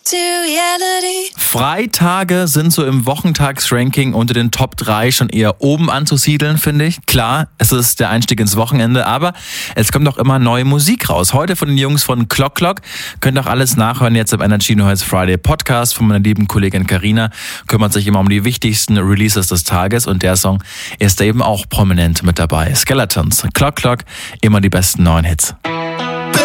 Freitage sind so im Wochentagsranking unter den Top 3 schon eher oben anzusiedeln, finde ich. Klar, es ist der Einstieg ins Wochenende, aber es kommt auch immer neue Musik raus. Heute von den Jungs von Clock Clock. Könnt auch alles nachhören jetzt im Energy Noise Friday Podcast von meiner lieben Kollegin Carina. Kümmert sich immer um die wichtigsten Releases des Tages und der Song ist da eben auch prominent mit dabei. Skeletons, Clock Clock, immer die besten neuen Hits.